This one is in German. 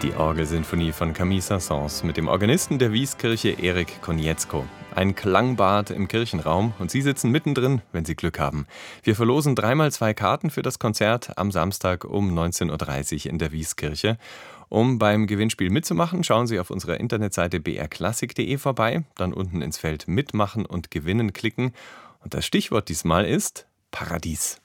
Die Orgelsinfonie von Camille Saint-Saëns mit dem Organisten der Wieskirche Erik Konietzko. Ein Klangbad im Kirchenraum und Sie sitzen mittendrin, wenn Sie Glück haben. Wir verlosen 3x2 Karten für das Konzert am Samstag um 19:30 Uhr in der Wieskirche. Um beim Gewinnspiel mitzumachen, schauen Sie auf unserer Internetseite brklassik.de vorbei, dann unten ins Feld Mitmachen und Gewinnen klicken. Und das Stichwort diesmal ist Paradies.